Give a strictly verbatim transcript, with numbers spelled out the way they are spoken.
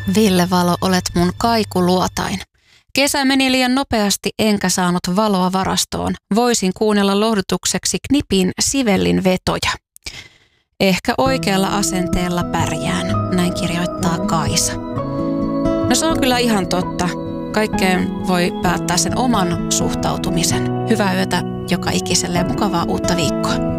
Ville Valo, olet mun kaikuluotain. Kesä meni liian nopeasti enkä saanut valoa varastoon. Voisin kuunnella lohdutukseksi Knipin Sivellin vetoja. Ehkä oikealla asenteella pärjään, näin kirjoittaa Kaisa. No se on kyllä ihan totta. Kaikkeen voi päättää sen oman suhtautumisen. Hyvää yötä joka ikiselle ja mukavaa uutta viikkoa.